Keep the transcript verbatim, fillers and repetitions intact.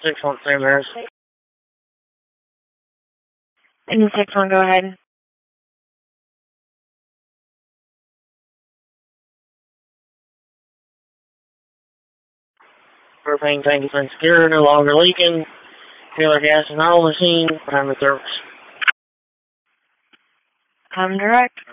six one three Maris. And six one, go ahead. Propane tank has been secured, no longer leaking. Fuel gas is not on the scene. Primary service. Come direct.